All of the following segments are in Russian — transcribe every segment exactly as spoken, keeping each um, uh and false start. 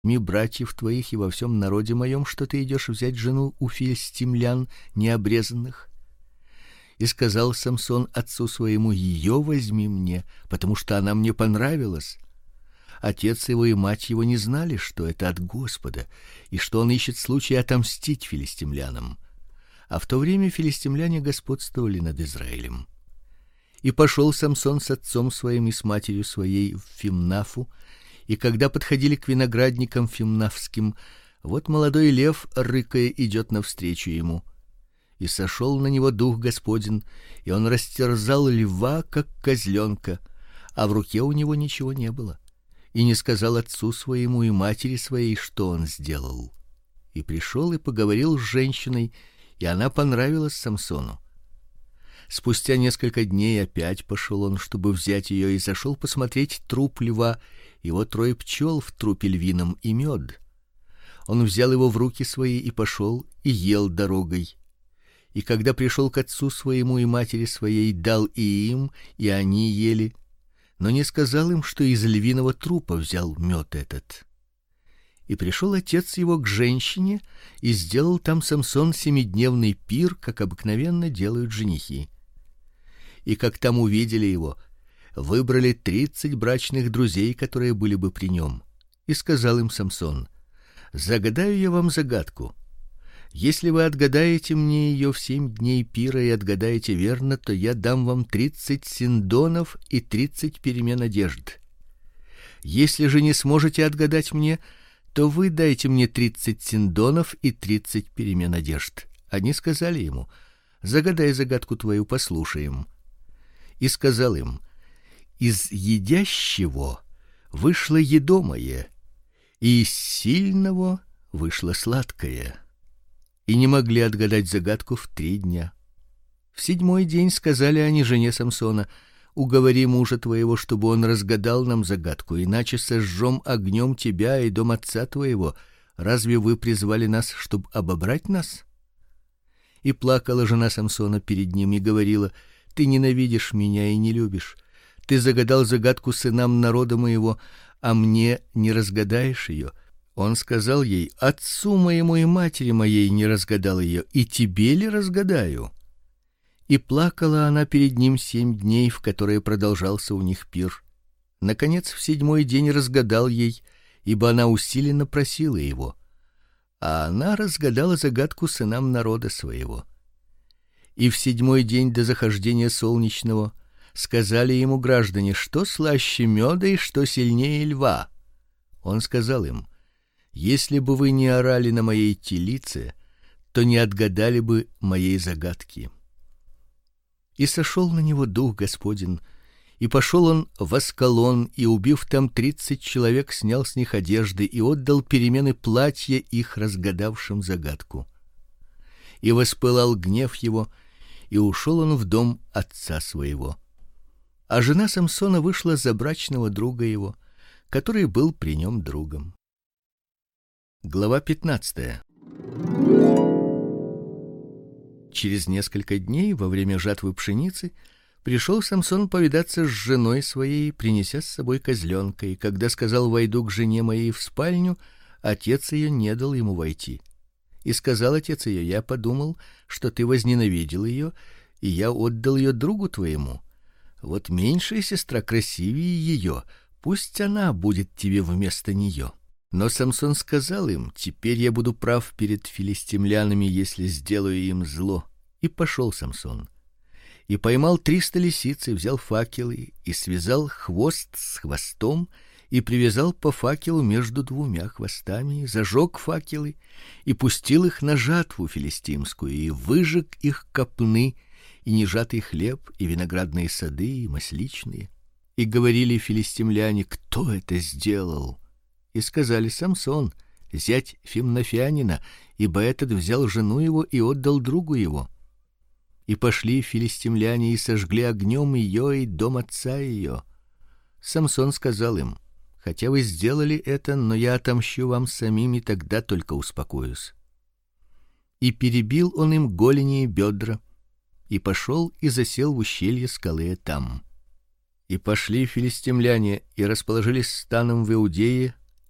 ми братьев твоих и во всем народе моем, что ты идешь взять жену у филистимлян необрезанных? И сказал Самсон отцу своему: ее возьми мне, потому что она мне понравилась. Отец его и мать его не знали, что это от Господа, и что он ищет случая отомстить филистимлянам. А в то время филистимляне господствовали над Израилем. И пошел Самсон с отцом своим и с матерью своей в Фимнафу, и когда подходили к виноградникам фимнафским, вот молодой лев, рыкая, идет навстречу ему. И сошел на него дух Господень, и он растерзал льва, как козленка, а в руке у него ничего не было, и не сказал отцу своему и матери своей, что он сделал. И пришел и поговорил с женщиной, и она понравилась Самсону. Спустя несколько дней опять пошел он, чтобы взять ее, и зашел посмотреть труп льва, и вот трое пчел в трупе львином и мед. Он взял его в руки свои и пошел и ел дорогой. И когда пришел к отцу своему и матери своей, дал и им, и они ели, но не сказал им, что из львиного трупа взял мед этот. И пришел отец его к женщине, и сделал там Самсон семидневный пир, как обыкновенно делают женихи. И как там увидели его, выбрали тридцать брачных друзей, которые были бы при нем. И сказал им Самсон: загадаю я вам загадку. Если вы отгадаете мне ее в семь дней пира и отгадаете верно, то я дам вам тридцать синдонов и тридцать перемен одежд. Если же не сможете отгадать мне, то вы дайте мне тридцать синдонов и тридцать перемен одежд. Они сказали ему: загадай загадку твою, послушаем. И сказал им: из едящего вышло едомое, и из сильного вышло сладкое. И не могли отгадать загадку в три дня. В седьмой день сказали они жене Самсона: уговори мужа твоего, чтобы он разгадал нам загадку, иначе сожжем огнем тебя и дом отца твоего. Разве вы призвали нас, чтобы обобрать нас? И плакала жена Самсона перед ним и говорила: ты ненавидишь меня и не любишь. Ты загадал загадку сынам народа моего, а мне не разгадаешь ее. Он сказал ей: отцу моему и матери моей не разгадал ее, и тебе ли разгадаю? И плакала она перед ним семь дней, в которые продолжался у них пир. Наконец в седьмой день разгадал ей, ибо она усиленно просила его. А она разгадала загадку сынам народа своего. И в седьмой день до захождения солнечного сказали ему граждане: что слаще меда и что сильнее льва? Он сказал им: если бы вы не орали на моей телице, то не отгадали бы моей загадки. И сошел на него дух Господень, и пошел он в Аскалон, и убив там тридцать человек, снял с них одежды и отдал перемены платья их разгадавшим загадку. И воспылал гнев его, и ушел он в дом отца своего. А жена Самсона вышла за брачного друга его, который был при нем другом. Глава пятнадцатая. Через несколько дней, во время жатвы пшеницы, пришел Самсон повидаться с женой своей, принеся с собой козленка, и когда сказал: войду к жене моей в спальню, отец ее не дал ему войти. И сказал отец ее: я подумал, что ты возненавидел ее, и я отдал ее другу твоему. Вот меньшая сестра красивее ее, пусть она будет тебе вместо нее. Но Самсон сказал им: теперь я буду прав перед филистимлянами, если сделаю им зло. И пошел Самсон. И поймал триста лисиц, и взял факелы, и связал хвост с хвостом, и привязал по факелу между двумя хвостами, зажег факелы, и пустил их на жатву филистимскую, и выжег их копны, и нежатый хлеб, и виноградные сады, и масличные. И говорили филистимляне: кто это сделал? И сказали: Самсон, зять фимнафянина, ибо этот взял жену его и отдал другу его. И пошли филистимляне и сожгли огнем ее и дом отца ее. Самсон сказал им: хотя вы сделали это, но я отомщу вам самим, и тогда только успокоюсь. И перебил он им голени и бедра, и пошел и засел в ущелье скалы там. И пошли филистимляне и расположились станом в Иудее,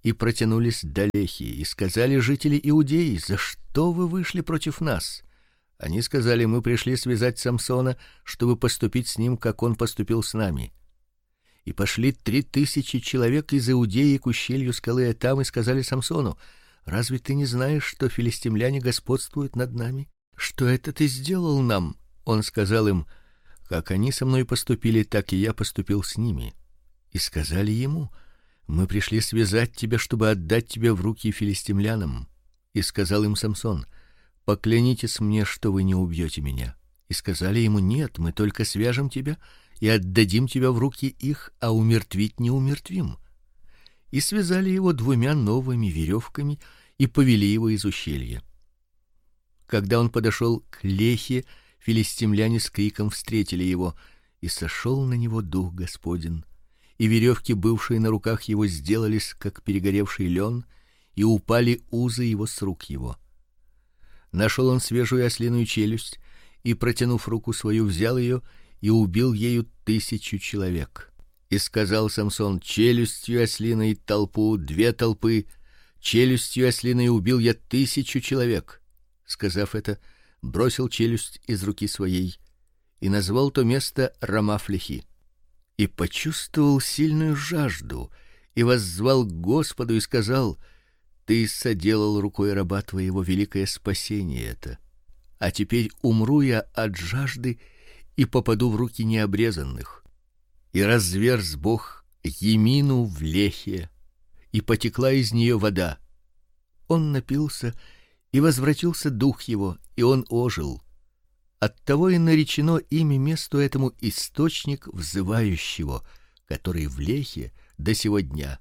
и протянулись до Лехи, и сказали жители Иудеи: "За что вы вышли против нас?" Они сказали: "Мы пришли связать Самсона, чтобы поступить с ним, как он поступил с нами". И пошли три тысячи человек из Иудеи к ущелью скалы Этам и сказали Самсону: "Разве ты не знаешь, что филистимляне господствуют над нами? Что это ты сделал нам?" Он сказал им: "Как они со мной поступили, так и я поступил с ними". И сказали ему: "Мы пришли связать тебя, чтобы отдать тебя в руки филистимлянам". И сказал им Самсон: "Поклянитесь мне, что вы не убьете меня". И сказали ему: "Нет, мы только свяжем тебя и отдадим тебя в руки их, а умертвить не умертвим". И связали его двумя новыми веревками и повели его из ущелья. Когда он подошел к Лехе, филистимляне с криком встретили его, и сошел на него дух Господень, и веревки, бывшие на руках его, сделались как перегоревший лен, и упали узы его с рук его. Нашел он свежую ослиную челюсть и, протянув руку свою, взял ее и убил ею тысячу человек. И сказал Самсон: "Челюстью ослиной толпу, две толпы, челюстью ослиной убил я тысячу человек". Сказав это, бросил челюсть из руки своей и назвал то место Рамафлехи. И почувствовал сильную жажду, и воззвал к Господу и сказал: "Ты соделал рукой раба твоего великое спасение это. А теперь умру я от жажды и попаду в руки необрезанных". И разверз Бог Емину в Лехе, и потекла из нее вода. Он напился, и возвратился дух его, и он ожил. Оттого и наречено имя месту этому источник взывающего, который в Лехе до сего дня.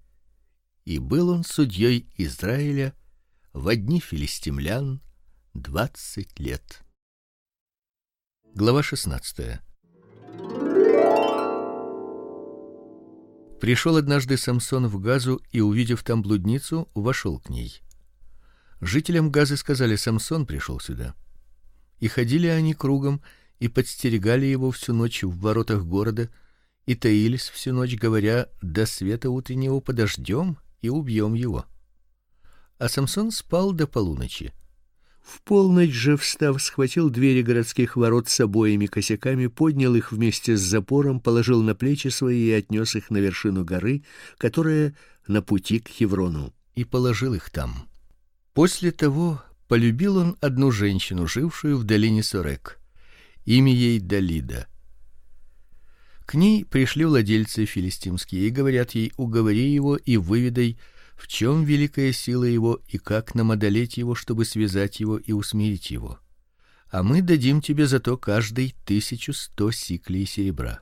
И был он судьей Израиля во дни филистимлян двадцать лет. Глава шестнадцатая. Пришел однажды Самсон в Газу и, увидев там блудницу, вошел к ней. Жителям Газы сказали: "Самсон пришел сюда". И ходили они кругом и подстерегали его всю ночь в воротах города и таились всю ночь, говоря: "До света утреннего подождем и убьем его". А Самсон спал до полуночи. В полночь же, встав, схватил двери городских ворот с обоими косяками, поднял их вместе с запором, положил на плечи свои и отнес их на вершину горы, которая на пути к Хеврону, и положил их там. После того полюбил он одну женщину, жившую в долине Сорек. Имя ей Далида. К ней пришли владельцы филистимские и говорят ей: "Уговори его и выведай, в чем великая сила его и как нам одолеть его, чтобы связать его и усмирить его. А мы дадим тебе за то каждый тысячу сто сиклей серебра".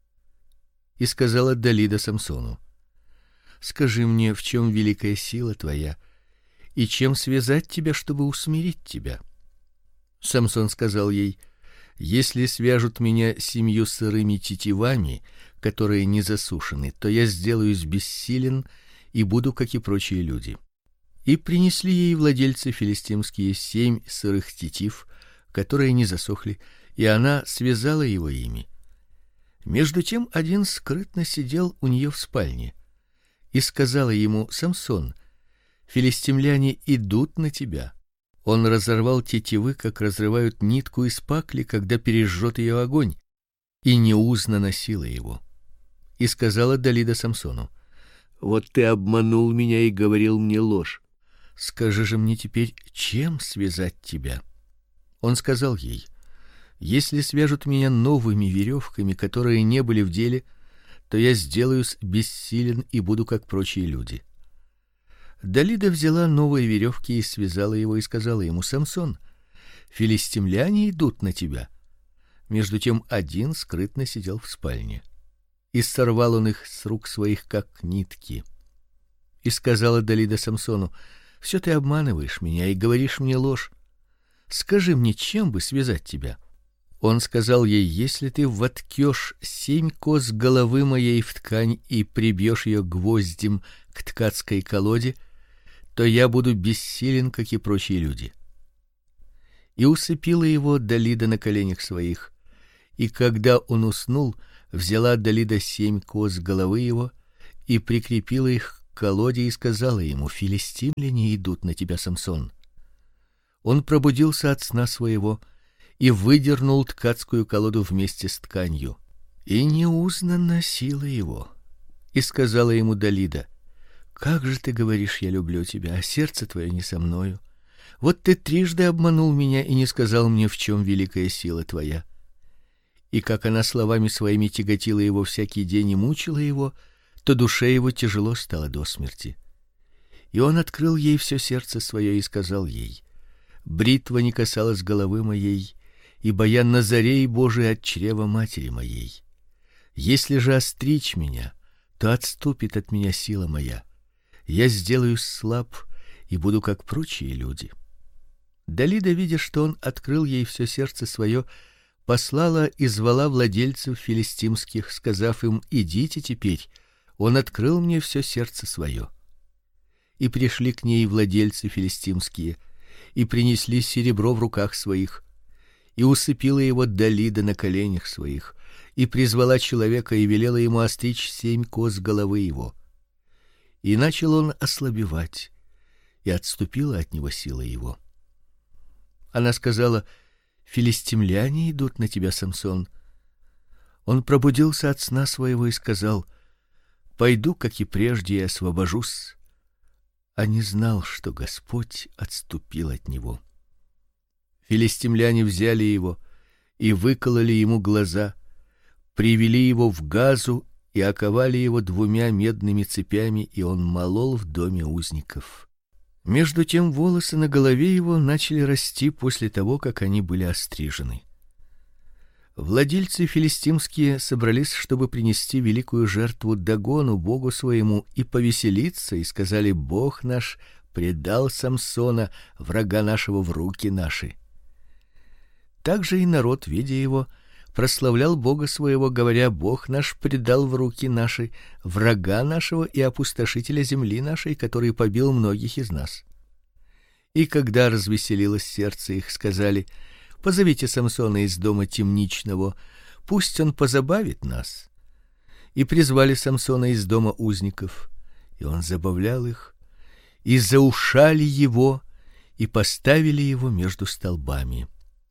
И сказала Далида Самсону: "Скажи мне, в чем великая сила твоя, и чем связать тебя, чтобы усмирить тебя?" Самсон сказал ей: "Если свяжут меня семью сырыми тетивами, которые не засушены, то я сделаюсь бессилен и буду, как и прочие люди". И принесли ей владельцы филистимские семь сырых тетив, которые не засохли, и она связала его ими. Между тем один скрытно сидел у нее в спальне, и сказала ему: "Самсон, филистимляне идут на тебя". Он разорвал тетивы, как разрывают нитку из пакли, когда пережжет ее огонь, и неузнанно носила его. И сказала Далида Самсону: "Вот ты обманул меня и говорил мне ложь. Скажи же мне теперь, чем связать тебя?" Он сказал ей: "Если свяжут меня новыми веревками, которые не были в деле, то я сделаюсь бессилен и буду, как прочие люди". Далида взяла новые веревки и связала его, и сказала ему: "Самсон, филистимляне идут на тебя". Между тем один скрытно сидел в спальне. И сорвал он их с рук своих, как нитки. И сказала Далида Самсону: "Все ты обманываешь меня и говоришь мне ложь. Скажи мне, чем бы связать тебя?" Он сказал ей: "Если ты воткёшь семь кос головы моей в ткань и прибьешь ее гвоздем к ткацкой колоде, то я буду бессилен, как и прочие люди". И усыпила его Далида на коленях своих. И когда он уснул, взяла Далида семь кос головы его и прикрепила их колоде и сказала ему: филистимляне идут на тебя, Самсон. Он пробудился от сна своего и выдернул ткацкую колоду вместе с тканью, и не узнана сила его. И сказала ему Далида: как же ты говоришь: я люблю тебя, а сердце твое не со мною? Вот ты трижды обманул меня и не сказал мне, в чем великая сила твоя. И как она словами своими тяготила его всякий день и мучила его, то душе его тяжело стало до смерти. И он открыл ей все сердце свое и сказал ей: бритва не касалась головы моей, ибо я Назарей Божий от чрева матери моей. Если же остричь меня, то отступит от меня сила моя. Я сделаюсь слаб и буду как прочие люди. Далида, видя, что он открыл ей все сердце свое, послала и звала владельцев филистимских, сказав им: идите теперь, он открыл мне все сердце свое. И пришли к ней владельцы филистимские, и принесли серебро в руках своих, и усыпила его Далида на коленях своих, и призвала человека и велела ему остричь семь кос головы его. И начал он ослабевать, и отступила от него сила его. Она сказала: филистимляне идут на тебя, Самсон. Он пробудился от сна своего и сказал: пойду, как и прежде, и освобожусь. А не знал, что Господь отступил от него. Филистимляне взяли его и выкололи ему глаза, привели его в Газу и оковали его двумя медными цепями, и он молол в доме узников. Между тем волосы на голове его начали расти после того, как они были острижены. Владельцы филистимские собрались, чтобы принести великую жертву Дагону, богу своему, и повеселиться, и сказали: Бог наш предал Самсона, врага нашего, в руки наши. Также и народ, видя его, прославлял Бога своего, говоря: Бог наш предал в руки наши врага нашего и опустошителя земли нашей, который побил многих из нас. И когда развеселилось сердце их, сказали: позовите Самсона из дома темничного, пусть он позабавит нас. И призвали Самсона из дома узников, и он забавлял их, и заушали его, и поставили его между столбами.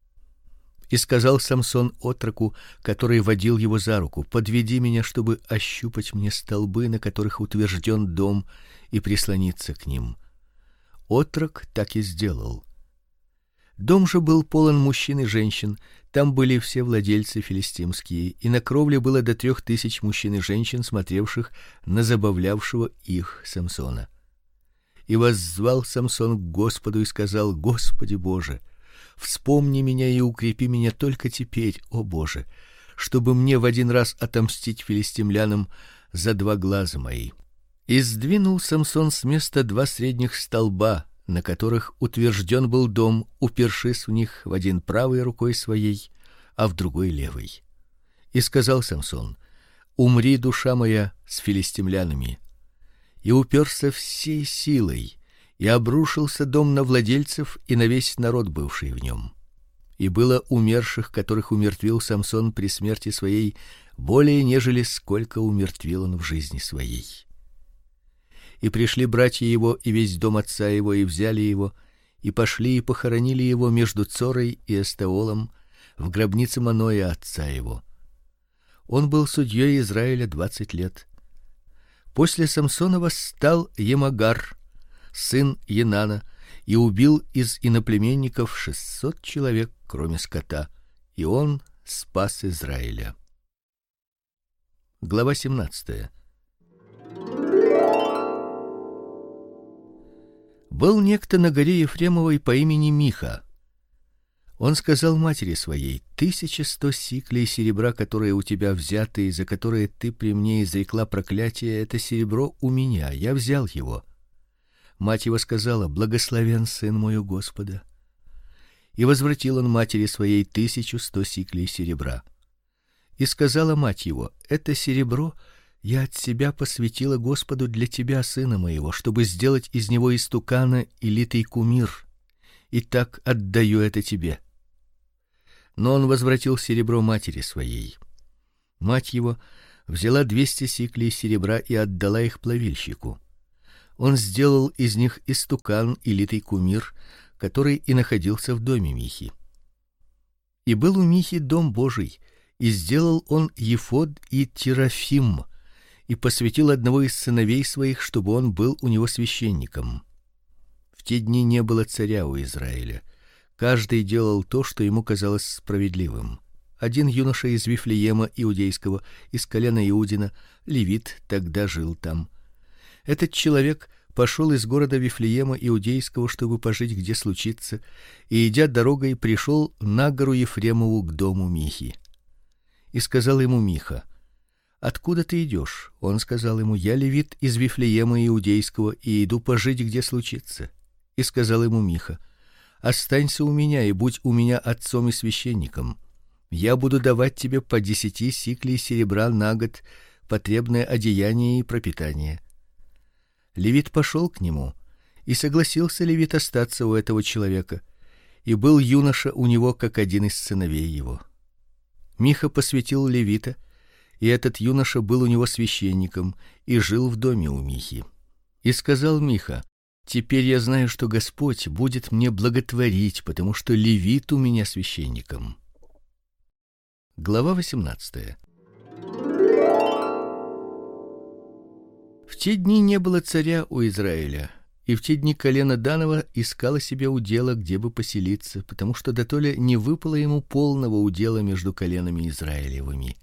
И сказал Самсон отроку, который водил его за руку: подведи меня, чтобы ощупать мне столбы, на которых утвержден дом, и прислониться к ним. Отрок так и сделал. Дом же был полон мужчин и женщин, там были все владельцы филистимские, и на кровле было до трех тысяч мужчин и женщин, смотревших на забавлявшего их Самсона. И воззвал Самсон к Господу и сказал: Господи Боже, вспомни меня и укрепи меня только теперь, о Боже, чтобы мне в один раз отомстить филистимлянам за два глаза мои. И сдвинул Самсон с места два средних столба, на которых утвержден был дом, упершись в них в один правой рукой своей, а в другой левой. И сказал Самсон: умри, душа моя, с филистимлянами. И уперся всей силой, и обрушился дом на владельцев и на весь народ, бывший в нем. И было умерших, которых умертвил Самсон при смерти своей, более нежели сколько умертвил он в жизни своей. И пришли братья его и весь дом отца его, и взяли его, и пошли и похоронили его между Цорой и Эстаолом в гробнице Маноя отца его. Он был судьей Израиля двадцать лет. После Самсона восстал Емагар, сын Енана, и убил из иноплеменников шестьсот человек, кроме скота, и он спас Израиля. Глава семнадцатая. Был некто на горе Ефремовой по имени Миха. Он сказал матери своей: тысяча сто сиклей серебра, которые у тебя взяты и за которые ты при мне изрекла проклятие, это серебро у меня, я взял его. Мать его сказала: благословен сын мой у Господа. И возвратил он матери своей тысячу сто сиклей серебра. И сказала мать его: это серебро я от себя посвятила Господу для тебя, сына моего, чтобы сделать из него истукана и литый кумир. И так отдаю это тебе. Но он возвратил серебро матери своей. Мать его взяла двести сиклей серебра и отдала их плавильщику. Он сделал из них истукан и литый кумир, который и находился в доме Михи. И был у Михи дом Божий, и сделал он ефод и терафим, и посвятил одного из сыновей своих, чтобы он был у него священником. В те дни не было царя у Израиля. Каждый делал то, что ему казалось справедливым. Один юноша из Вифлеема иудейского, из колена Иудина, левит, тогда жил там. Этот человек пошел из города Вифлеема иудейского, чтобы пожить где случится, и идя дорогой пришел на гору Ефремову к дому Михи. И сказал ему Миха: "Откуда ты идешь?" Он сказал ему: "Я левит из Вифлеема иудейского и иду пожить где случится". И сказал ему Миха: "Останься у меня и будь у меня отцом и священником. Я буду давать тебе по десяти сиклей серебра на год, потребное одеяние и пропитание". Левит пошел к нему, и согласился левит остаться у этого человека, и был юноша у него как один из сыновей его. Миха посвятил левита, и этот юноша был у него священником и жил в доме у Михи. И сказал Миха: "Теперь я знаю, что Господь будет мне благотворить, потому что левит у меня священником". Глава восемнадцатая. В те дни не было царя у Израиля, и в те дни колено Данова искало себе удела, где бы поселиться, потому что дотоле не выпало ему полного удела между коленами Израилевыми.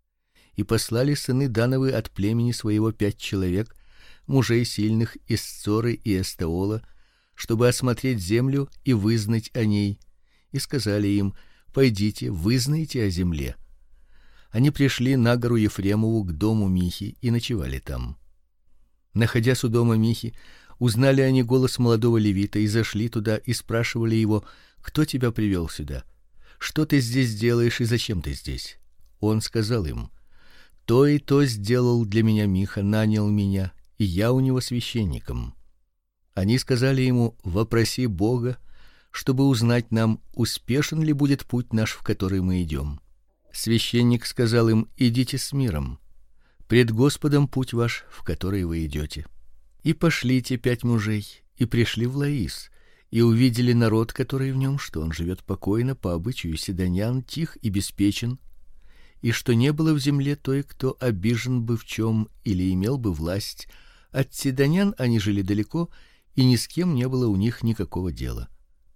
И послали сыны Дановы от племени своего пять человек, мужей сильных из Цоры и Эстеола, чтобы осмотреть землю и вызнать о ней, и сказали им: "Пойдите, вызнайте о земле". Они пришли на гору Ефремову к дому Михи и ночевали там. Находясь у дома Михи, узнали они голос молодого левита и зашли туда и спрашивали его: "Кто тебя привел сюда? Что ты здесь делаешь и зачем ты здесь?" Он сказал им: "То и то сделал для меня Миха, нанял меня, и я у него священником". Они сказали ему: "Вопроси Бога, чтобы узнать нам, успешен ли будет путь наш, в который мы идем". Священник сказал им: "Идите с миром. Пред Господом путь ваш, в который вы идете". И пошли те пять мужей и пришли в Лаис, и увидели народ, который в нем, что он живет покойно по обычаю сидонян, тих и беспечен, и что не было в земле той, кто обижен бы в чем или имел бы власть. От сидонян они жили далеко, и ни с кем не было у них никакого дела.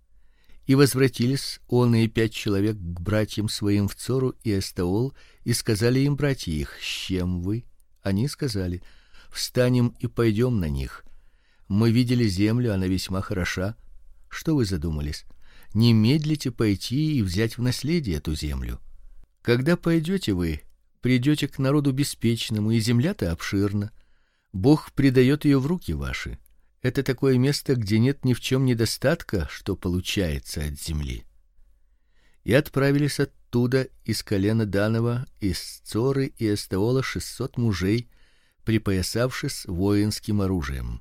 И возвратились он и пять человек к братьям своим в Цору и Эстеол, и сказали им братья их: "С чем вы?" Они сказали: "Встанем и пойдем на них. Мы видели землю, она весьма хороша. Что вы задумались? Не медлите пойти и взять в наследие эту землю. Когда пойдете вы, придете к народу беспечному, и земля-то обширна. Бог предает ее в руки ваши. Это такое место, где нет ни в чем недостатка, что получается от земли". И отправились оттуда из колена Данова, из Цоры и Эстеола шестьсот мужей, припоясавшись воинским оружием.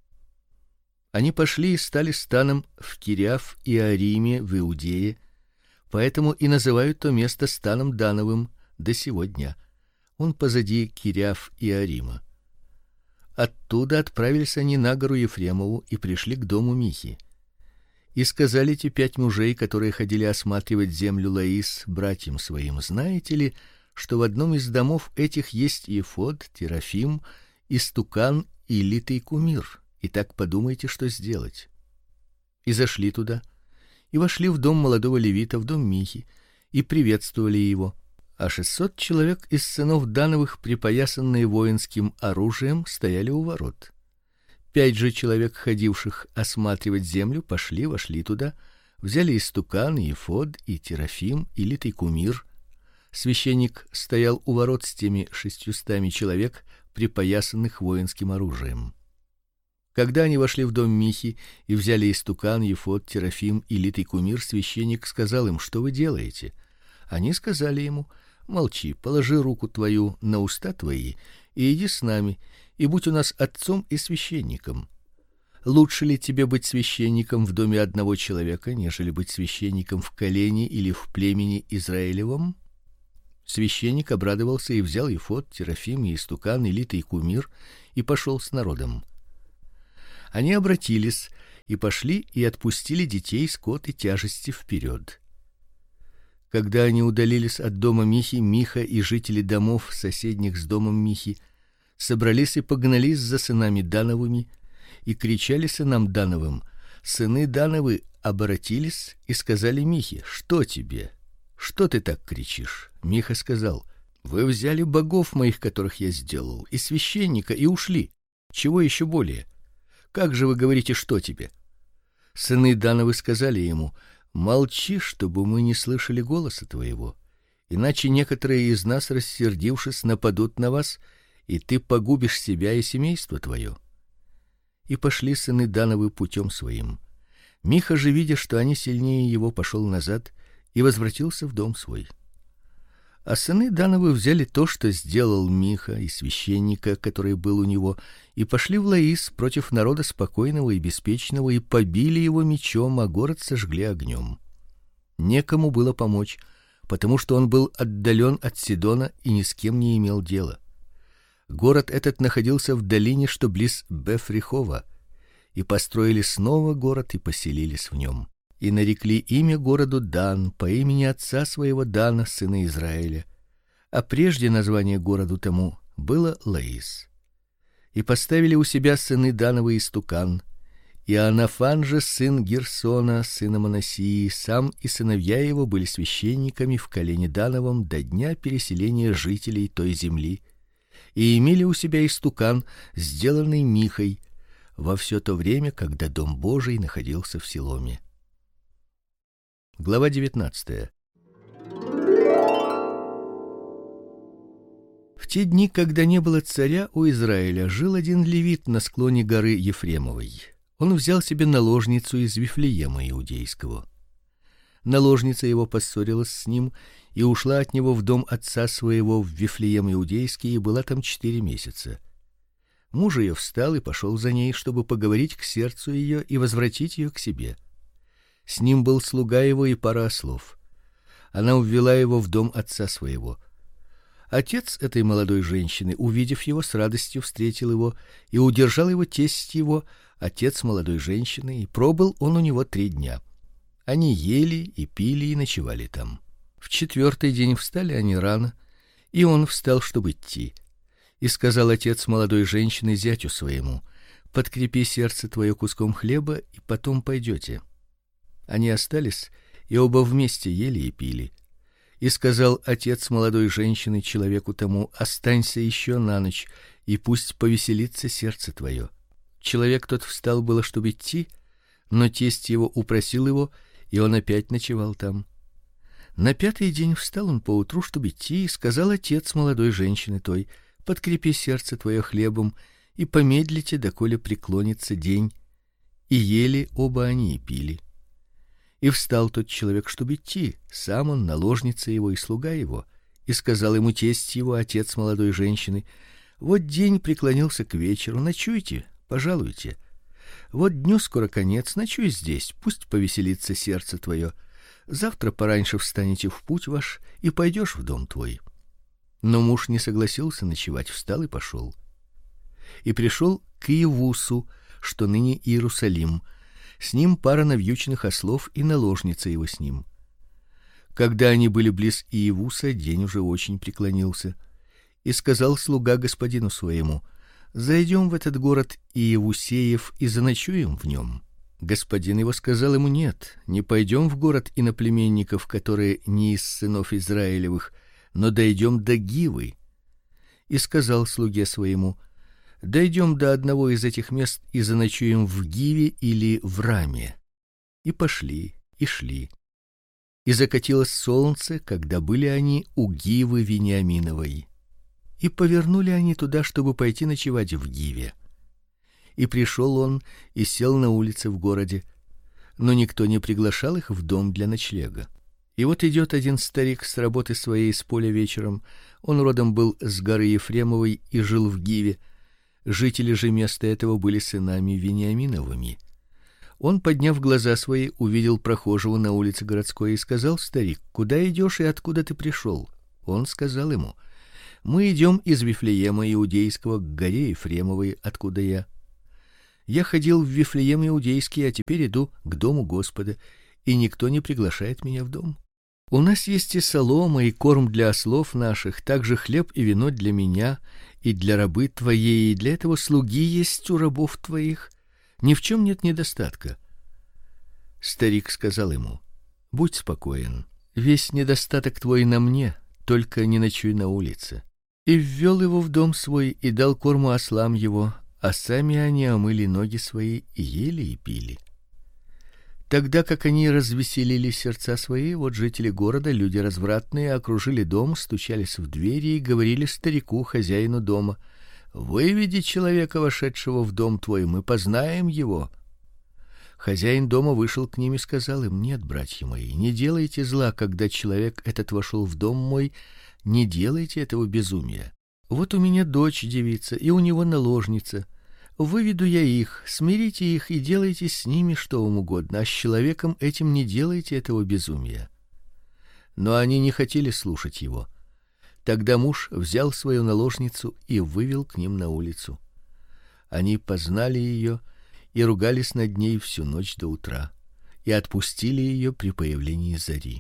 Они пошли и стали станом в Кириаф и Ариме в Иудее, поэтому и называют то место станом Дановым до сего дня. Он позади Кириаф и Арима. Оттуда отправились они на гору Ефремову и пришли к дому Михи. И сказали те пять мужей, которые ходили осматривать землю Лаис, братьям своим: "Знаете ли, что в одном из домов этих есть ефод, терафим, истукан и литый кумир? Итак, подумайте, что сделать". И зашли туда, и вошли в дом молодого левита, в дом Михи, и приветствовали его. А шестьсот человек из сынов Дановых, припоясанные воинским оружием, стояли у ворот. Пять же человек, ходивших осматривать землю, пошли, вошли туда, взяли истукан, и ефод, и терафим, и литый кумир. Священник стоял у ворот с теми шестьюстами человек, припоясанных воинским оружием. Когда они вошли в дом Михи и взяли истукан, ефод, терафим и литый кумир, священник сказал им: "Что вы делаете?" Они сказали ему: "Молчи, положи руку твою на уста твои и иди с нами, и будь у нас отцом и священником. Лучше ли тебе быть священником в доме одного человека, нежели быть священником в колене или в племени Израилевом?" Священник обрадовался и взял ефод, терафим и истукан и литый кумир и пошел с народом. Они обратились и пошли и отпустили детей, скот и тяжести вперед. Когда они удалились от дома Михи, Миха и жители домов соседних с домом Михи собрались и погнались за сынами Дановыми и кричали сынам Дановым. Сыны Дановы обратились и сказали Михе: "Что тебе? Что ты так кричишь?" Миха сказал: "Вы взяли богов моих, которых я сделал, и священника, и ушли. Чего еще более? Как же вы говорите, что тебе?" Сыны Дановы сказали ему: "Молчи, чтобы мы не слышали голоса твоего, иначе некоторые из нас, рассердившись, нападут на вас, и ты погубишь себя и семейство твое". И пошли сыны Дановы путем своим. Миха же, видя, что они сильнее его, пошел назад и возвратился в дом свой. А сыны Дановы взяли то, что сделал Миха, и священника, который был у него, и пошли в Лаис против народа спокойного и беспечного, и побили его мечом, а город сожгли огнем. Некому было помочь, потому что он был отдален от Сидона и ни с кем не имел дела. Город этот находился в долине, что близ Бефрихова, и построили снова город и поселились в нем. И нарекли имя городу Дан по имени отца своего Дана, сына Израиля. А прежде название городу тому было Лаис. И поставили у себя сыны Дановы истукан, и Анафан же сын Герсона, сына Манассии, сам и сыновья его были священниками в колене Дановом до дня переселения жителей той земли, и имели у себя истукан, сделанный Михой, во все то время, когда дом Божий находился в Силоме. Глава девятнадцатая. В те дни, когда не было царя у Израиля, жил один левит на склоне горы Ефремовой. Он взял себе наложницу из Вифлеема иудейского. Наложница его поссорилась с ним и ушла от него в дом отца своего в Вифлеем иудейский, и была там четыре месяца. Муж ее встал и пошел за ней, чтобы поговорить к сердцу ее и возвратить ее к себе. С ним был слуга его и пара ослов. Она уввела его в дом отца своего. Отец этой молодой женщины, увидев его, с радостью встретил его, и удержал его тесть его, отец молодой женщины, и пробыл он у него три дня. Они ели и пили и ночевали там. В четвертый день встали они рано, и он встал, чтобы идти. И сказал отец молодой женщины зятю своему: "Подкрепи сердце твое куском хлеба, и потом пойдете". Они остались и оба вместе ели и пили. И сказал отец молодой женщины человеку тому: "Останься еще на ночь, и пусть повеселится сердце твое". Человек тот встал было, чтобы идти, но тесть его упросил его, и он опять ночевал там. На пятый день встал он поутру, чтобы идти, и сказал отец молодой женщины той: "Подкрепи сердце твое хлебом, и помедлите, доколе преклонится день". И ели оба они и пили. И встал тот человек, чтобы идти, сам он, наложница его и слуга его, и сказал ему тесть его, отец молодой женщины: "Вот день преклонился к вечеру, ночуйте, пожалуйте. Вот дню скоро конец, ночуй здесь, пусть повеселится сердце твое. Завтра пораньше встанете в путь ваш и пойдешь в дом твой". Но муж не согласился ночевать, встал и пошел. И пришел к Иевусу, что ныне Иерусалим. С ним пара навьюченных ослов и наложница его с ним. Когда они были близ Иевуса, день уже очень преклонился. И сказал слуга господину своему: "Зайдем в этот город Иевусеев и заночуем в нем". Господин его сказал ему: "Нет, не пойдем в город иноплеменников, которые не из сынов Израилевых, но дойдем до Гивы". И сказал слуге своему: "Дойдем до одного из этих мест и заночуем в Гиве или в Раме". И пошли, и шли. И закатилось солнце, когда были они у Гивы Вениаминовой. И повернули они туда, чтобы пойти ночевать в Гиве. И пришел он и сел на улице в городе, но никто не приглашал их в дом для ночлега. И вот идет один старик с работы своей с поля вечером. Он родом был с горы Ефремовой и жил в Гиве. Жители же места этого были сынами Вениаминовыми. Он, подняв глаза свои, увидел прохожего на улице городской и сказал: "Старик, куда идешь и откуда ты пришел?" Он сказал ему: "Мы идем из Вифлеема иудейского к горе Ефремовой, откуда я". Я ходил в Вифлеем иудейский, а теперь иду к дому Господа, и никто не приглашает меня в дом. У нас есть и солома, и корм для ослов наших, также хлеб и вино для меня и для рабы твоей, и для этого слуги есть у рабов твоих. Ни в чем нет недостатка. Старик сказал ему: будь спокоен, весь недостаток твой на мне, только не ночуй на улице. И ввел его в дом свой и дал корму ослам его, а сами они омыли ноги свои и ели и пили. Тогда как они развеселили сердца свои, вот жители города, люди развратные, окружили дом, стучались в двери и говорили старику, хозяину дома: выведи человека, вошедшего в дом твой, мы познаем его. Хозяин дома вышел к ним и сказал им: нет, братья мои, не делайте зла, когда человек этот вошел в дом мой, не делайте этого безумия. Вот у меня дочь девица, и у него наложница. Выведу я их, смирите их и делайте с ними что вам угодно, а с человеком этим не делайте этого безумия. Но они не хотели слушать его. Тогда муж взял свою наложницу и вывел к ним на улицу. Они познали ее и ругались над ней всю ночь до утра, и отпустили ее при появлении зари.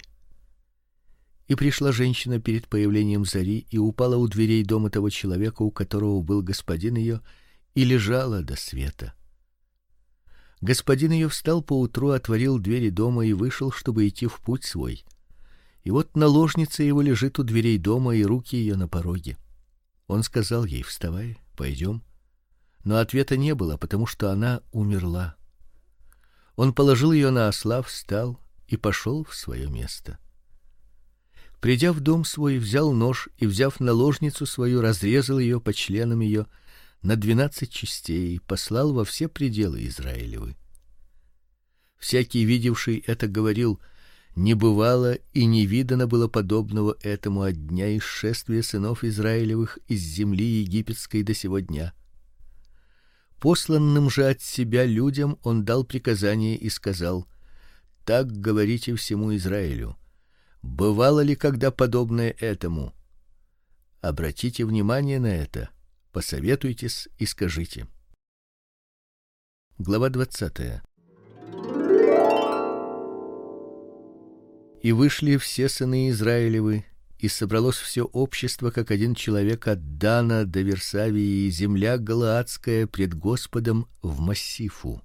И пришла женщина перед появлением зари и упала у дверей дома того человека, у которого был господин ее, и лежала до света. Господин ее встал поутру, отворил двери дома и вышел, чтобы идти в путь свой. И вот наложница его лежит у дверей дома, и руки ее на пороге. Он сказал ей: вставай, пойдем. Но ответа не было, потому что она умерла. Он положил ее на осла, встал и пошел в свое место. Придя в дом свой, взял нож и, взяв наложницу свою, разрезал ее по членам ее на двенадцать частей и послал во все пределы Израилевы. Всякий, видевший это, говорил: не бывало и не видано было подобного этому от дня исшествия сынов Израилевых из земли египетской до сего дня. Посланным же от себя людям он дал приказание и сказал: так говорите всему Израилю: бывало ли когда подобное этому? Обратите внимание на это, посоветуйтесь и скажите. Глава двадцатая. И вышли все сыны Израилевы, и собралось все общество, как один человек, от Дана до Версавии, и земля галаадская пред Господом в Массифу.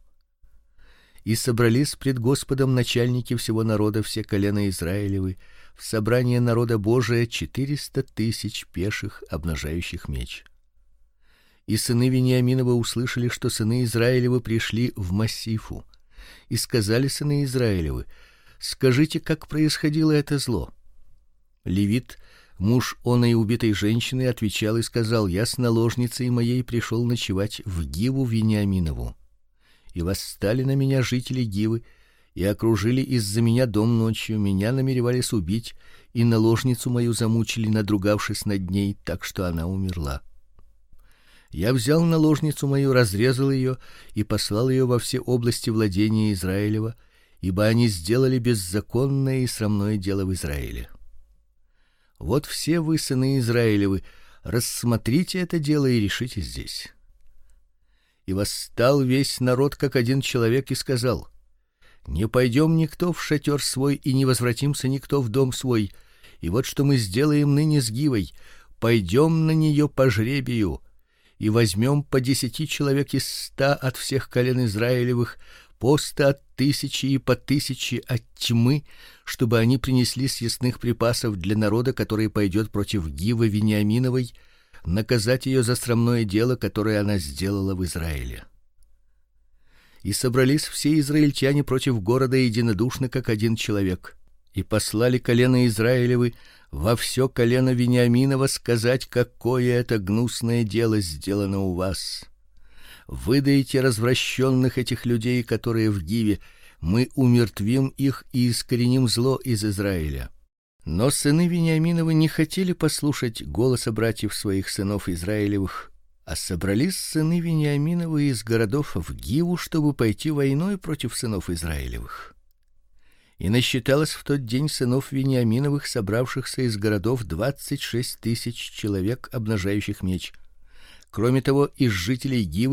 И собрались пред Господом начальники всего народа, все колена Израилевы, в собрание народа Божия четыреста тысяч пеших, обнажающих меч. И сыны Вениаминова услышали, что сыны Израилевы пришли в Массифу, и сказали сыны Израилевы: скажите, как происходило это зло. Левит, муж оной убитой женщины, отвечал и сказал: я с наложницей моей пришел ночевать в Гиву Вениаминову. И восстали на меня жители Гивы и окружили из-за меня дом ночью, меня намеревались убить, и наложницу мою замучили, надругавшись над ней, так что она умерла. Я взял наложницу мою, разрезал ее и послал ее во все области владения Израилева, ибо они сделали беззаконное и срамное дело в Израиле. Вот все вы, сыны Израилевы, рассмотрите это дело и решите здесь. И восстал весь народ как один человек и сказал: не пойдем никто в шатер свой и не возвратимся никто в дом свой. И вот что мы сделаем ныне с Гивой: пойдем на нее по жребию и возьмем по десяти человек из ста от всех колен Израилевых, по ста от тысячи и по тысяче от тьмы, чтобы они принесли съестных припасов для народа, который пойдет против Гивы Вениаминовой, наказать ее за срамное дело, которое она сделала в Израиле. И собрались все израильтяне против города единодушно, как один человек, и послали колено Израилевы во все колено Вениаминова сказать, какое это гнусное дело сделано у вас. Выдайте развращенных этих людей, которые в Гиве, мы умертвим их и искореним зло из Израиля. Но сыны Вениаминовы не хотели послушать голоса братьев своих сынов Израилевых, а собрались сыны Вениаминовы из городов в Гиву, чтобы пойти войной против сынов Израилевых. И насчиталось в тот день сынов Вениаминовых, собравшихся из городов, двадцать шесть тысяч человек, обнажающих меч. Кроме того, из жителей Гивы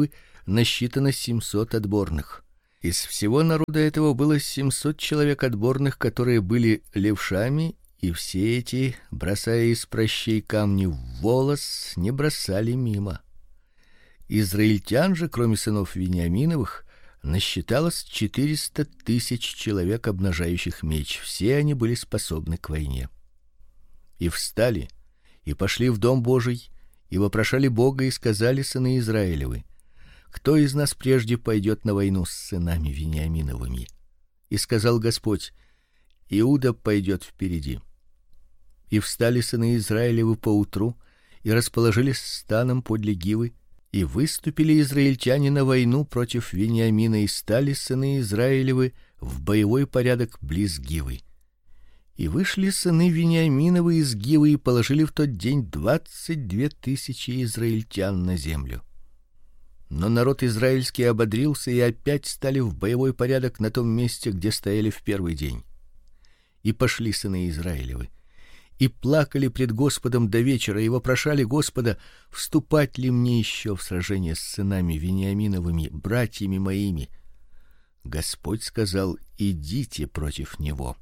насчитано семьсот отборных. Из всего народа этого было семьсот человек отборных, которые были левшами, и все эти, бросая из прощей камни в волос, не бросали мимо. Израильтян же, кроме сынов Вениаминовых, насчиталось четыреста тысяч человек, обнажающих меч. Все они были способны к войне. И встали, и пошли в дом Божий, и вопрошали Бога, и сказали сыны Израилевы: кто из нас прежде пойдет на войну с сынами Вениаминовыми? И сказал Господь: Иуда пойдет впереди. И встали сыны Израилевы поутру и расположились станом подле Гивы, и выступили израильтяне на войну против Вениамина, и стали сыны Израилевы в боевой порядок близ Гивы. И вышли сыны Вениаминовы из Гивы и положили в тот день двадцать две тысячи израильтян на землю. Но народ израильский ободрился и опять стали в боевой порядок на том месте, где стояли в первый день. И пошли сыны Израилевы и плакали пред Господом до вечера и вопрошали Господа: вступать ли мне еще в сражение с сынами Вениаминовыми, братьями моими? Господь сказал: идите против него.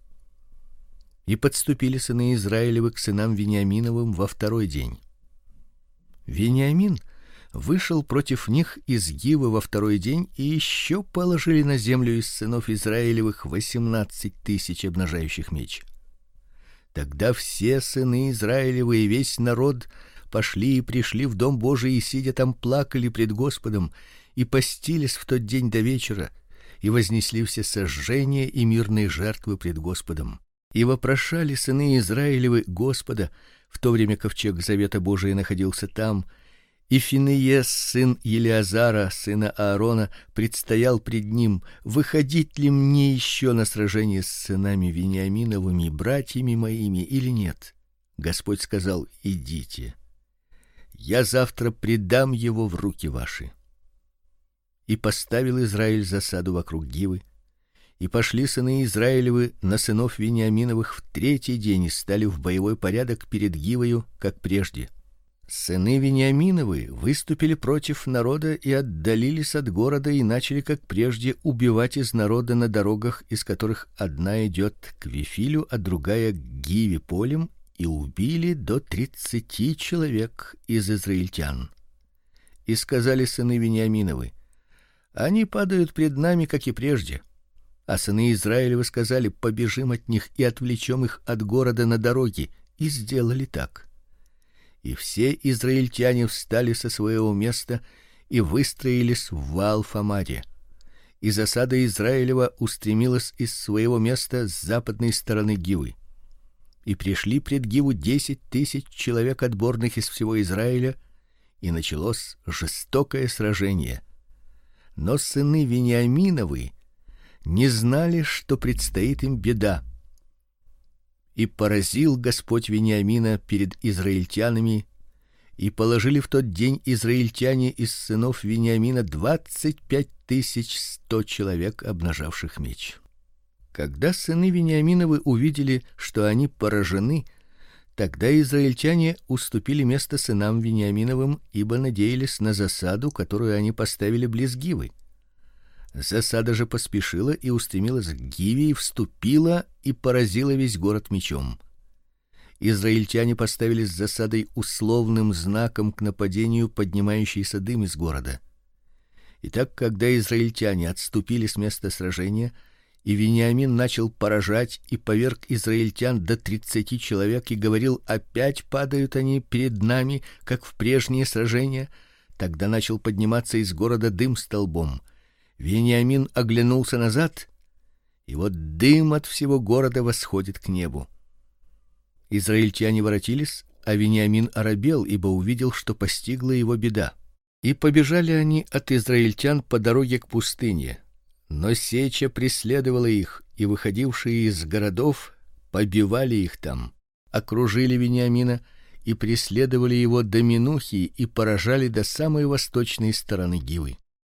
И подступили сыны Израилевы к сынам Вениаминовым во второй день. Вениамин вышел против них из Гивы во второй день, и еще положили на землю из сынов Израилевых восемнадцать тысяч обнажающих меч. Тогда все сыны Израилевы и весь народ пошли и пришли в дом Божий, и сидя там плакали пред Господом, и постились в тот день до вечера, и вознесли все сожжения и мирные жертвы пред Господом. И вопрошали сыны Израилевы Господа, в то время ковчег завета Божия находился там. И Финеес, сын Елиазара, сына Аарона, предстоял пред ним: выходить ли мне еще на сражение с сынами Вениаминовыми, братьями моими, или нет? Господь сказал: идите. Я завтра предам его в руки ваши. И поставил Израиль засаду вокруг Гивы, и пошли сыны Израилевы на сынов Вениаминовых в третий день и стали в боевой порядок перед Гивою, как прежде. Сыны Вениаминовы выступили против народа и отдалились от города и начали, как прежде, убивать из народа на дорогах, из которых одна идет к Вифилю, а другая к Гиве полем, и убили до тридцати человек из израильтян. И сказали сыны Вениаминовы: они падают пред нами, как и прежде. А сыны Израилевы сказали: побежим от них и отвлечем их от города на дороге, и сделали так. И все израильтяне встали со своего места и выстроились в Ваал-Фамаре. И засада Израилева устремилась из своего места с западной стороны Гивы. И пришли пред Гиву десять тысяч человек отборных из всего Израиля, и началось жестокое сражение. Но сыны Вениаминовы не знали, что предстоит им беда. И поразил Господь Вениамина перед израильтянами, и положили в тот день израильтяне из сынов Вениамина двадцать пять тысяч сто человек, обнажавших меч. Когда сыны Вениаминовы увидели, что они поражены, тогда израильтяне уступили место сынам Вениаминовым, ибо надеялись на засаду, которую они поставили близ Гивы. Засада же поспешила и устремилась к Гиве, и вступила и поразила весь город мечом. Израильтяне поставили с засадой условным знаком к нападению поднимающийся дым из города. Итак, когда израильтяне отступили с места сражения, и Вениамин начал поражать и поверг израильтян до тридцати человек и говорил: опять падают они перед нами, как в прежние сражения, тогда начал подниматься из города дым столбом. Вениамин оглянулся назад, и вот дым от всего города восходит к небу. Израильтяне воротились, а Вениамин оробел, ибо увидел, что постигла его беда. И побежали они от израильтян по дороге к пустыне. Но сеча преследовала их, и выходившие из городов побивали их там. Окружили Вениамина и преследовали его до Минухи и поражали до самой восточной стороны Гивы.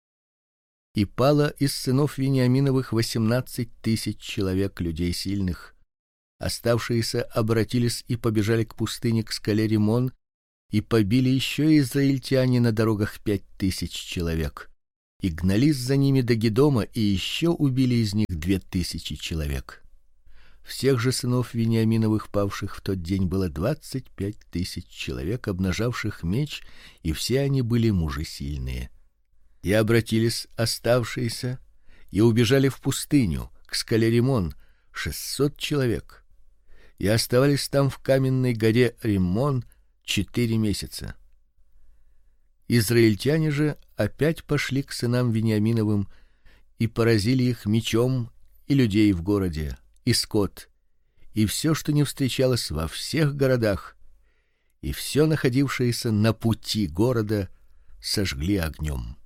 И пало из сынов Вениаминовых восемнадцать тысяч человек, людей сильных. Оставшиеся обратились и побежали к пустыне, к скале Римон, и побили еще израильтяне на дорогах пять тысяч человек. и гнались за ними до Гедома, и еще убили из них две тысячи человек. Всех же сынов Вениаминовых, павших в тот день, было двадцать пять тысяч человек, обнажавших меч, и все они были мужи сильные. И обратились оставшиеся и убежали в пустыню к скале Риммон, шестьсот человек. И оставались там в каменной горе Риммон четыре месяца. Израильтяне же опять пошли к сынам Вениаминовым и поразили их мечом, и людей в городе, и скот, и все, что не встречалось во всех городах, и все находившееся на пути города, сожгли огнем.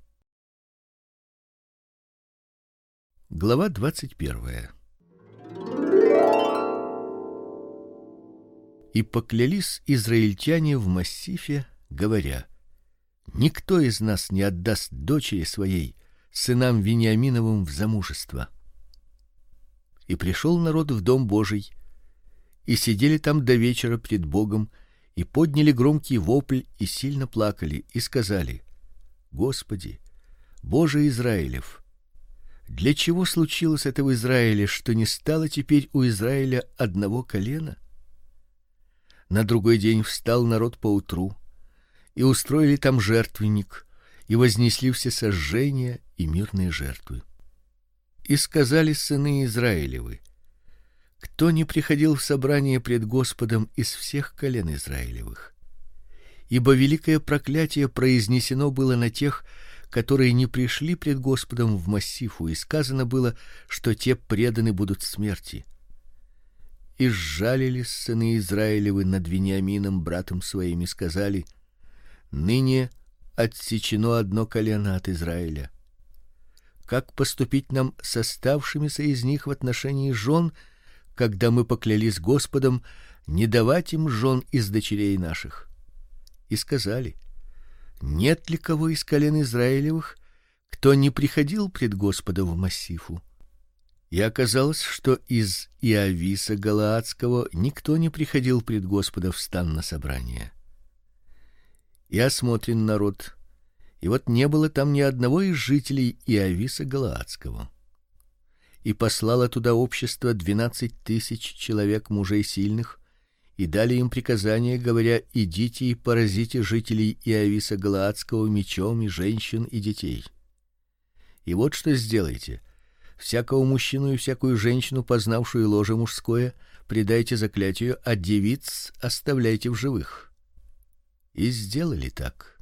Глава двадцать первая. И поклялись израильтяне в массифе, говоря: никто из нас не отдаст дочери своей сынам Вениаминовым в замужество. И пришел народ в дом Божий, и сидели там до вечера пред Богом, и подняли громкий вопль, и сильно плакали, и сказали: Господи, Боже Израилев, для чего случилось это в Израиле, что не стало теперь у Израиля одного колена? На другой день встал народ поутру, и устроили там жертвенник, и вознесли все сожжения и мирные жертвы. И сказали сыны Израилевы: кто не приходил в собрание пред Господом из всех колен Израилевых? Ибо великое проклятие произнесено было на тех, которые не пришли пред Господом в массифу, и сказано было, что те преданы будут смерти. И сжалились сыны Израилевы над Вениамином братом своим и сказали: ныне отсечено одно колено от Израиля. Как поступить нам с оставшимися из них в отношении жен, когда мы поклялись Господом не давать им жен из дочерей наших? И сказали: нет ли кого из колен Израилевых, кто не приходил пред Господом в массифу? И оказалось, что из Иависа Галаадского никто не приходил пред Господа в стан на собрание. И осмотрен народ, и вот не было там ни одного из жителей Иависа Галаадского. И послало туда общество двенадцать тысяч человек мужей сильных, и дали им приказание, говоря: идите и поразите жителей Иависа Галаадского мечом, и женщин, и детей. И вот что сделайте: всякого мужчину и всякую женщину, познавшую ложе мужское, предайте заклятию, а девиц оставляйте в живых. И сделали так.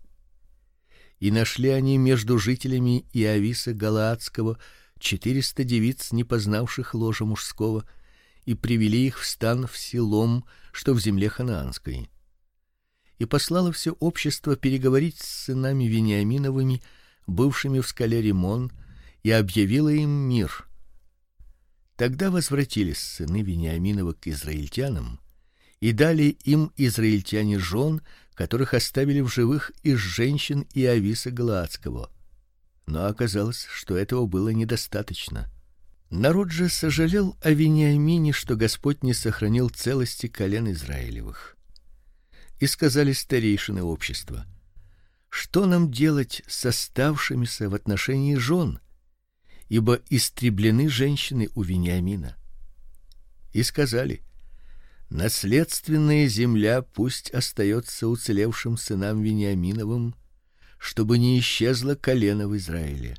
И нашли они между жителями Иависа Галаадского четыреста девиц, не познавших ложа мужского, и привели их в стан в Силом, что в земле ханаанской. И послало все общество переговорить с сынами Вениаминовыми, бывшими в скале Риммон, и объявило им мир. Тогда возвратились сыны Вениаминовы к израильтянам, и дали им израильтяне жен, которых оставили в живых из женщин Иависа Галаадского. Но оказалось, что этого было недостаточно. Народ же сожалел о Вениамине, что Господь не сохранил целости колен Израилевых. И сказали старейшины общества: что нам делать с оставшимися в отношении жен, ибо истреблены женщины у Вениамина? И сказали: наследственная земля пусть остается уцелевшим сынам Вениаминовым, чтобы не исчезло колено в Израиле.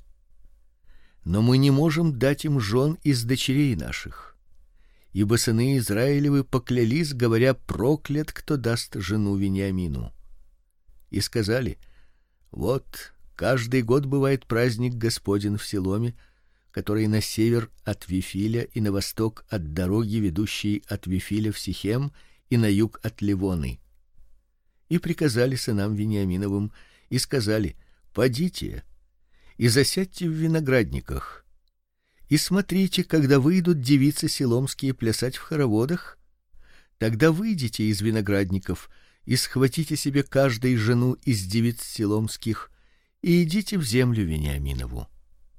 Но мы не можем дать им жен из дочерей наших, ибо сыны Израилевы поклялись, говоря: проклят, кто даст жену Вениамину. И сказали: вот каждый год бывает праздник Господень в Силоме, который на север от Вифиля и на восток от дороги, ведущей от Вифиля в Сихем, и на юг от Ливоны. И приказали сынам Вениаминовым и сказали: подите и засядьте в виноградниках, и смотрите, когда выйдут девицы силомские плясать в хороводах, тогда выйдите из виноградников и схватите себе каждой жену из девиц силомских и идите в землю Вениаминову.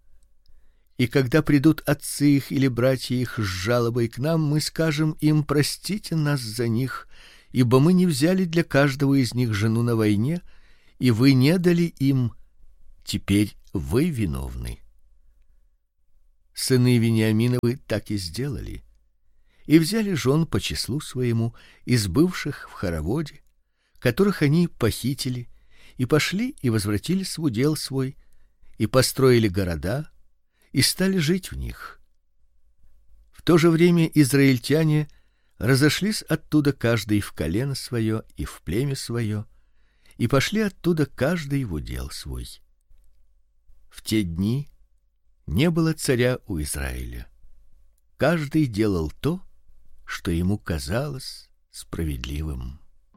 И когда придут отцы их или братья их с жалобой к нам, мы скажем им: простите нас за них, ибо мы не взяли для каждого из них жену на войне, и вы не дали им. Теперь вы виновны. Сыны Вениаминовы так и сделали, и взяли жен по числу своему из бывших в хороводе, которых они похитили, и пошли и возвратились в удел свой, и построили города, и стали жить в них. В то же время израильтяне разошлись оттуда каждый в колено свое и в племя свое, и пошли оттуда каждый в удел свой. В те дни не было царя у Израиля. Каждый делал то, что ему казалось справедливым.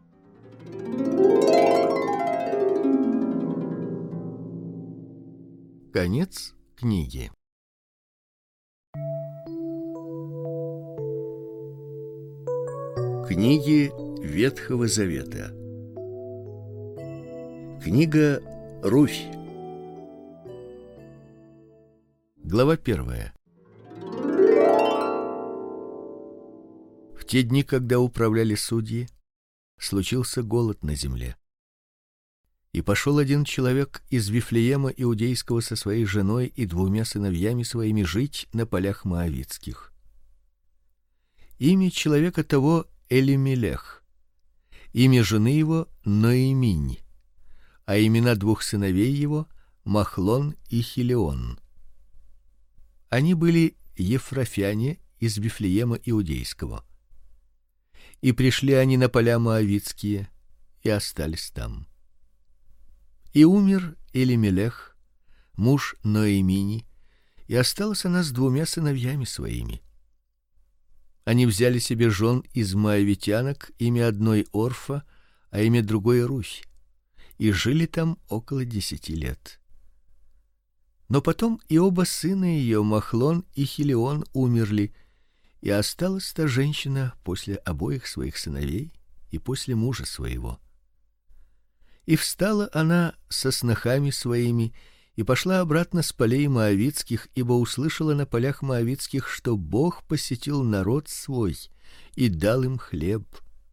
Конец книги. Книги Ветхого Завета. Книга Руфь. Глава первая. В те дни, когда управляли судьи, случился голод на земле. И пошел один человек из Вифлеема иудейского со своей женой и двумя сыновьями своими жить на полях моавитских. Имя человека того Элимелех, имя жены его Ноэминь, а имена двух сыновей его Махлон и Хилион. Они были ефрафяне из Вифлеема иудейского. И пришли они на поля моавитские и остались там. И умер Элимелех, муж Ноэмини, и осталась она с двумя сыновьями своими. Они взяли себе жен из моавитянок, имя одной Орфа, а имя другой Руфь, и жили там около десяти лет. Но потом и оба сына ее, Махлон и Хилион, умерли, и осталась та женщина после обоих своих сыновей и после мужа своего. И встала она со снохами своими и пошла обратно с полей моавитских, ибо услышала на полях моавитских, что Бог посетил народ свой и дал им хлеб.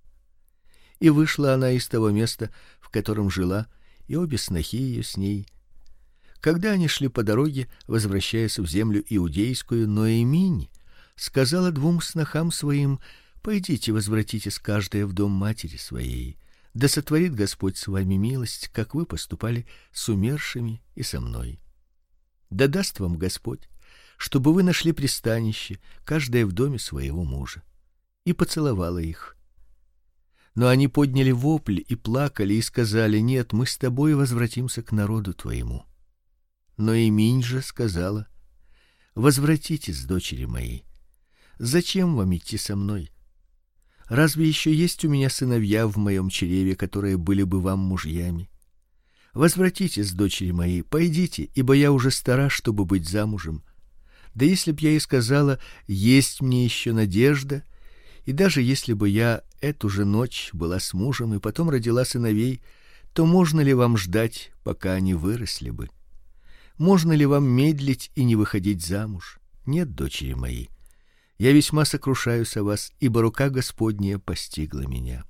И вышла она из того места, в котором жила, и обе снохи ее с ней. Когда они шли по дороге, возвращаясь в землю иудейскую, Ноэминь сказала двум снохам своим: пойдите, возвратитесь каждая в дом матери своей. Да сотворит Господь с вами милость, как вы поступали с умершими и со мной. Да даст вам Господь, чтобы вы нашли пристанище, каждая в доме своего мужа. И поцеловала их. Но они подняли вопль и плакали и сказали: нет, мы с тобой возвратимся к народу твоему. Но Ноэминь же сказала: возвратитесь, дочери мои. Зачем вам идти со мной? Разве еще есть у меня сыновья в моем чреве, которые были бы вам мужьями? Возвратитесь, дочери мои, пойдите, ибо я уже стара, чтобы быть замужем. Да если б я и сказала: есть мне еще надежда, и даже если бы я эту же ночь была с мужем и потом родила сыновей, то можно ли вам ждать, пока они выросли бы? Можно ли вам медлить и не выходить замуж? Нет, дочери мои. Я весьма сокрушаюсь о вас, ибо рука Господня постигла меня.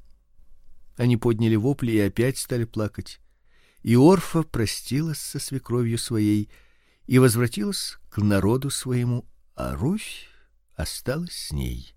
Они подняли вопли и опять стали плакать. И Орфа простилась со свекровью своей и возвратилась к народу своему, а Руфь осталась с ней.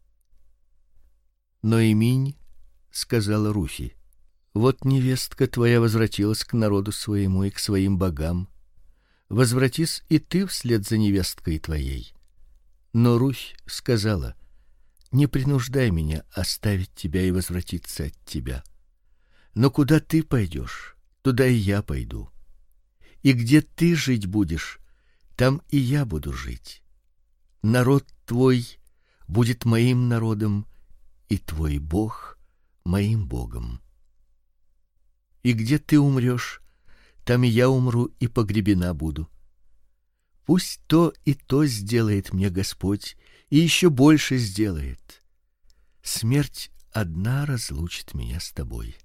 Ноэминь сказала Руфи: вот невестка твоя возвратилась к народу своему и к своим богам. Возвратись и ты вслед за невесткой твоей. Но Руфь сказала: не принуждай меня оставить тебя и возвратиться от тебя. Но куда ты пойдешь, туда и я пойду. И где ты жить будешь, там и я буду жить. Народ твой будет моим народом, и твой Бог моим Богом. И где ты умрешь, там и я умру и погребена буду. Пусть то и то сделает мне Господь, и еще больше сделает. Смерть одна разлучит меня с тобой.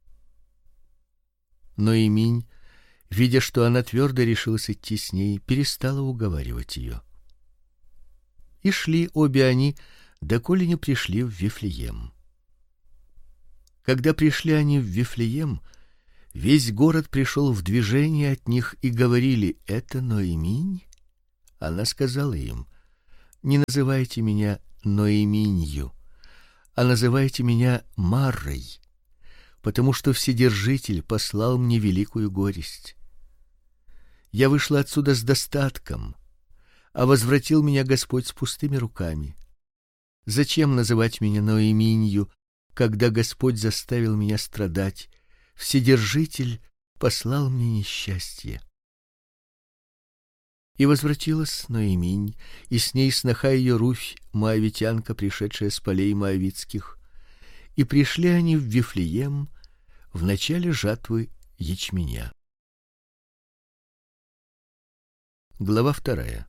Ноэминь, видя, что она твердо решилась идти с ней, перестала уговаривать ее. И шли обе они, доколе не пришли в Вифлеем. Когда пришли они в Вифлеем, Весь город пришел в движение от них и говорили: "Это Ноэминь?" Она сказала им: "Не называйте меня Ноэминью, а называйте меня Маррой, потому что Вседержитель послал мне великую горесть. Я вышла отсюда с достатком, а возвратил меня Господь с пустыми руками. Зачем называть меня Ноэминью, когда Господь заставил меня страдать? Вседержитель послал мне несчастье". И возвратилась Ноэминь, и с ней сноха ее Руфь, моавитянка, пришедшая с полей моавитских, и пришли они в Вифлеем в начале жатвы ячменя. Глава вторая.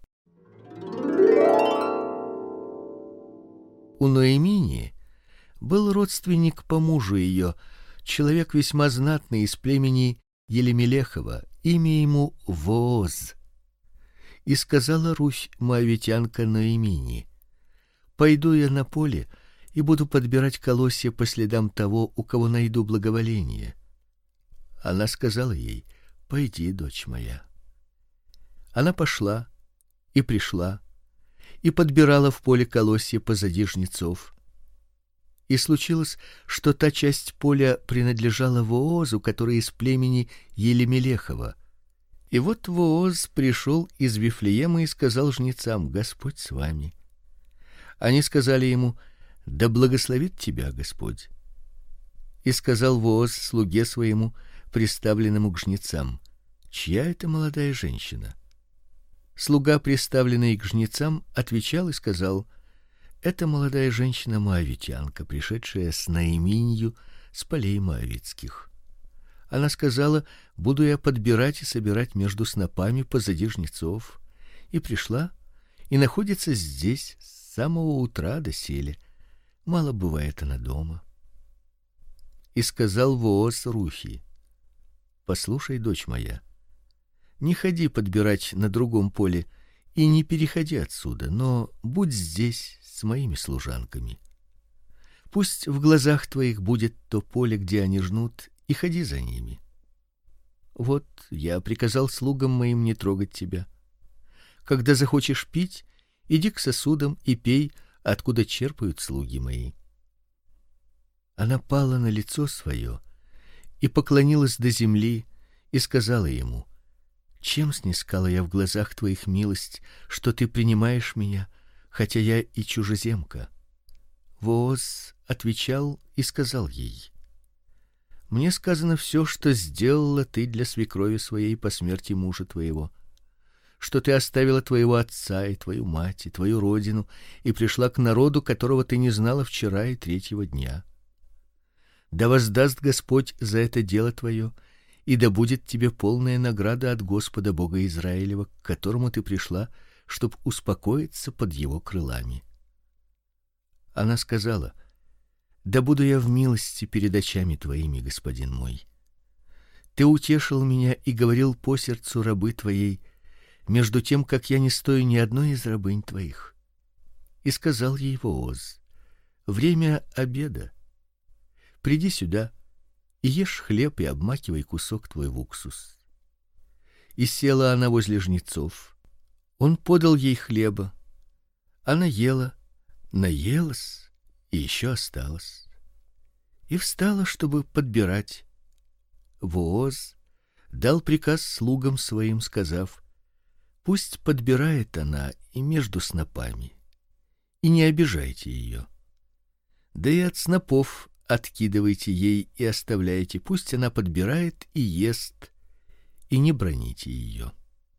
У Ноэмини был родственник по мужу ее, человек весьма знатный из племени Елемелехова, имя ему Вооз. И сказала Руфь, моавитянка, Ноэмини: "Пойду я на поле и буду подбирать колосья по следам того, у кого найду благоволение". Она сказала ей: "Пойди, дочь моя". Она пошла и пришла и подбирала в поле колосья позади жнецов. И случилось, что та часть поля принадлежала Воозу, который из племени Елемелехова. И вот Вооз пришел из Вифлеема и сказал жнецам: "Господь с вами". Они сказали ему: "Да благословит тебя Господь". И сказал Вооз слуге своему, приставленному к жнецам: "Чья это молодая женщина?" Слуга, приставленный к жнецам, отвечал и сказал: "Это молодая женщина моавитянка, пришедшая с Ноэминью с полей моавитских". Она сказала: "Буду я подбирать и собирать между снопами позади жнецов". И пришла и находится здесь с самого утра доселе. Мало бывает она дома. И сказал Вооз Руфи: "Послушай, дочь моя, не ходи подбирать на другом поле и не переходи отсюда, но будь здесь с моими служанками. Пусть в глазах твоих будет то поле, где они жнут, и ходи за ними. Вот я приказал слугам моим не трогать тебя. Когда захочешь пить, иди к сосудам и пей, откуда черпают слуги мои". Она пала на лицо свое и поклонилась до земли и сказала ему: "Чем снискала я в глазах твоих милость, что ты принимаешь меня, хотя я и чужеземка?" Вооз отвечал и сказал ей: "Мне сказано все, что сделала ты для свекрови своей по смерти мужа твоего, что ты оставила твоего отца и твою мать и твою родину и пришла к народу, которого ты не знала вчера и третьего дня. Да воздаст Господь за это дело твое, и да будет тебе полная награда от Господа Бога Израилева, к которому ты пришла, чтоб успокоиться под его крылами". Она сказала: "Да буду я в милости перед очами твоими, господин мой. Ты утешил меня и говорил по сердцу рабы твоей, между тем, как я не стою ни одной из рабынь твоих". И сказал ей Вооз: "Время обеда. Приди сюда и ешь хлеб и обмакивай кусок твой в уксус". И села она возле жнецов. Он подал ей хлеба. Она ела, наелась и еще осталось. И встала, чтобы подбирать. Вооз дал приказ слугам своим, сказав: "Пусть подбирает она и между снопами, и не обижайте ее. Да и от снопов откидывайте ей и оставляйте, пусть она подбирает и ест, и не браните ее".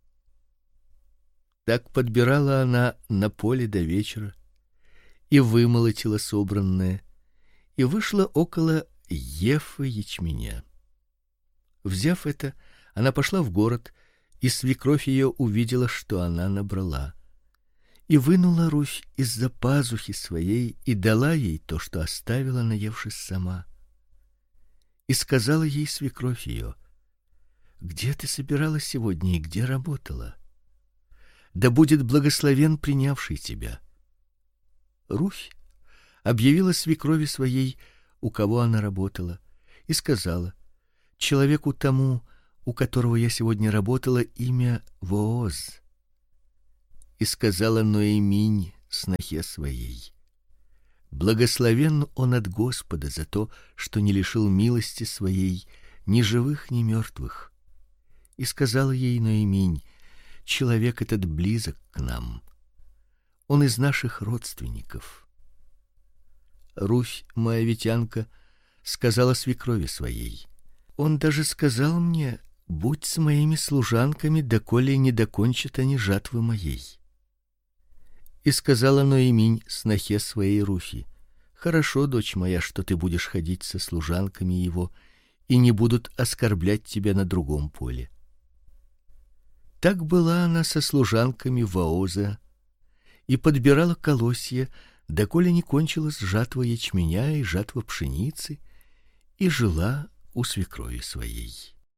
Так подбирала она на поле до вечера и вымолотила собранное, и вышло около ефы ячменя. Взяв это, она пошла в город, и свекровь ее увидела, что она набрала. И вынула Руфь из-за пазухи своей и дала ей то, что оставила, наевшись сама. И сказала ей свекровь ее: "Где ты собиралась сегодня и где работала? Да будет благословен принявший тебя". Руфь объявила свекрови своей, у кого она работала, и сказала: Человеку тому, у которого я сегодня работала, имя Вооз. И сказала Ноэминь снохе своей: благословен он от Господа за то, что не лишил милости своей ни живых, ни мертвых. И сказала ей Ноэминь: человек этот близок к нам. Он из наших родственников. Руфь моавитянка сказала свекрови своей: он даже сказал мне: будь с моими служанками, доколе не докончат они жатвы моей. И сказала Ноэминь снохе своей Руфи: хорошо, дочь моя, что ты будешь ходить со служанками его, и не будут оскорблять тебя на другом поле. Так была она со служанками Вооза и подбирала колосья, доколе не кончилась жатва ячменя и жатва пшеницы, и жила у свекрови своей.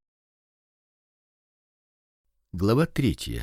Глава третья.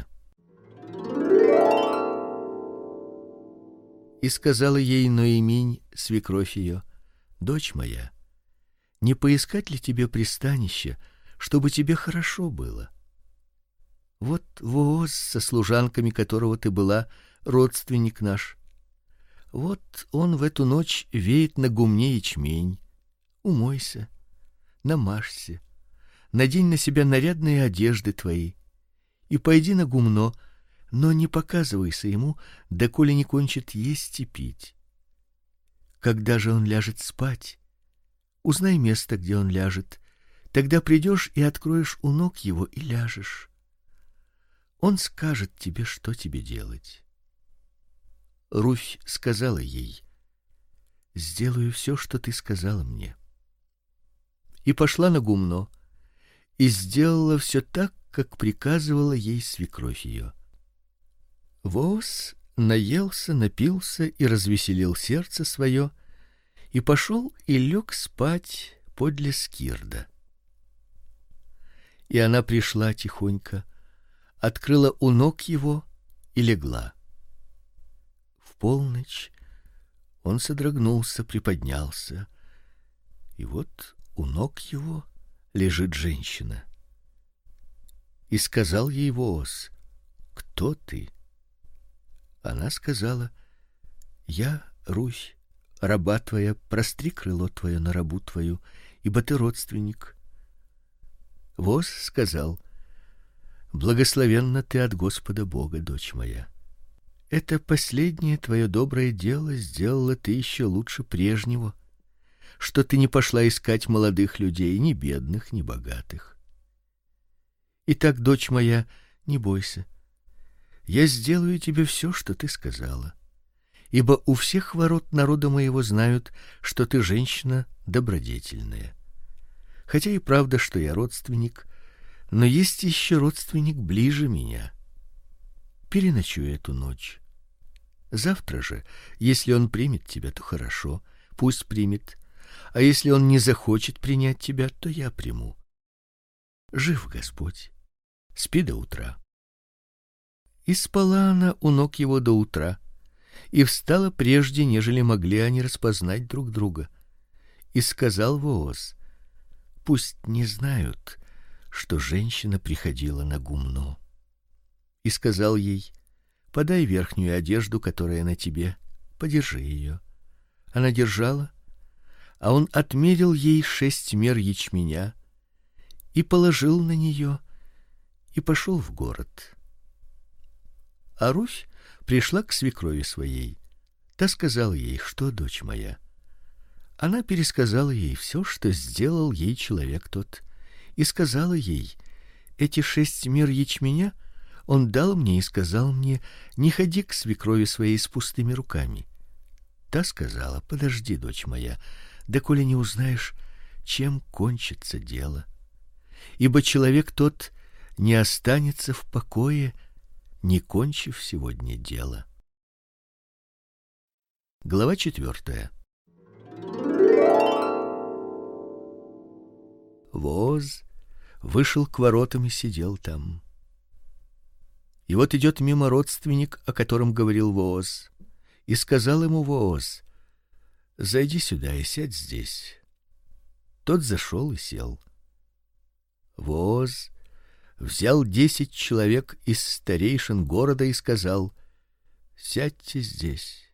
И сказала ей Ноэминь свекровь ее: дочь моя, не поискать ли тебе пристанища, чтобы тебе хорошо было? Вот Вооз, со служанками которого ты была, родственник наш. Вот он в эту ночь веет на гумне ячмень. Умойся, намажься, надень на себя нарядные одежды твои и пойди на гумно, но не показывайся ему, доколе не кончит есть и пить. Когда же он ляжет спать, узнай место, где он ляжет, тогда придешь и откроешь у ног его и ляжешь. Он скажет тебе, что тебе делать. Руфь сказала ей: сделаю все, что ты сказала мне. И пошла на гумно и сделала все так, как приказывала ей свекровь ее. Вооз наелся, напился и развеселил сердце свое, и пошел и лег спать подле скирда. И она пришла тихонько, открыла у ног его и легла. В полночь он содрогнулся, приподнялся, и вот у ног его лежит женщина. И сказал ей Вооз: кто ты? Она сказала: я Руфь, раба твоя, простри крыло твое на рабу твою, ибо ты родственник. Вооз сказал: благословенна ты от Господа Бога, дочь моя. Это последнее твое доброе дело сделала ты еще лучше прежнего, что ты не пошла искать молодых людей, ни бедных, ни богатых. Итак, дочь моя, не бойся. Я сделаю тебе все, что ты сказала, ибо у всех ворот народа моего знают, что ты женщина добродетельная. Хотя и правда, что я родственник, но есть еще родственник ближе меня. Переночуй эту ночь. Завтра же, если он примет тебя, то хорошо, пусть примет, а если он не захочет принять тебя, то я приму. Жив Господь. Спи до утра. И спала она у ног его до утра, и встала прежде, нежели могли они распознать друг друга. И сказал Вооз: пусть не знают, что женщина приходила на гумно. И сказал ей: подай верхнюю одежду, которая на тебе, подержи ее. Она держала, а он отмерил ей шесть мер ячменя и положил на нее и пошел в город. А Руфь пришла к свекрови своей. Та сказала ей: что, дочь моя? Она пересказала ей все, что сделал ей человек тот, и сказала ей: эти шесть мер ячменя он дал мне и сказал мне: не ходи к свекрови своей с пустыми руками. Та сказала: подожди, дочь моя, доколе не узнаешь, чем кончится дело. Ибо человек тот не останется в покое, не кончив сегодня дело. Глава четвертая. Вооз вышел к воротам и сидел там. И вот идет мимо родственник, о котором говорил Вооз, и сказал ему Вооз: зайди сюда и сядь здесь. Тот зашел и сел. Вооз взял десять человек из старейшин города и сказал: "Сядьте здесь